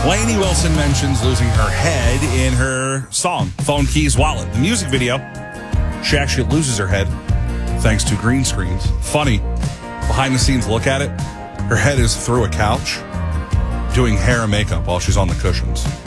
Lainey Wilson mentions losing her head in her song, Phone Keys Wallet. The music video, she actually loses her head thanks to green screens. Funny, behind the scenes look at it, her head is through a couch doing hair and makeup while she's on the cushions.